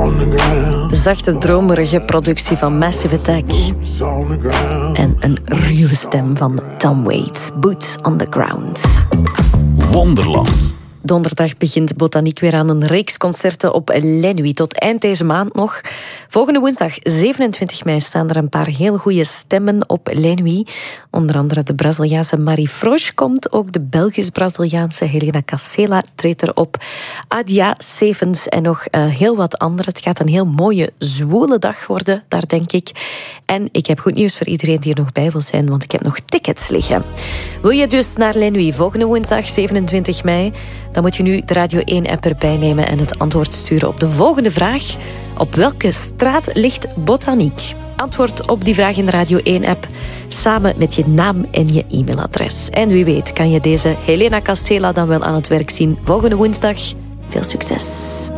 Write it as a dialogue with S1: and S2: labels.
S1: Zachte, dromerige productie van Massive Attack. En een ruwe stem van Tom Waits. Boots on the Ground.
S2: Wonderland.
S1: Donderdag begint Botaniek weer aan een reeks concerten op Les Nuits. Tot eind deze maand nog. Volgende woensdag, 27 mei, staan er een paar heel goede stemmen op Les Nuits. Onder andere de Braziliaanse Marie Frosch komt. Ook de Belgisch-Braziliaanse Helena Casella treedt erop. Adia Sevens en nog heel wat andere. Het gaat een heel mooie, zwoele dag worden, daar denk ik. En ik heb goed nieuws voor iedereen die er nog bij wil zijn, want ik heb nog tickets liggen. Wil je dus naar Les Nuits volgende woensdag, 27 mei... dan moet je nu de Radio 1-app erbij nemen en het antwoord sturen op de volgende vraag. Op welke straat ligt Botaniek? Antwoord op die vraag in de Radio 1-app samen met je naam en je e-mailadres. En wie weet kan je deze Helena Casella dan wel aan het werk zien volgende woensdag. Veel succes!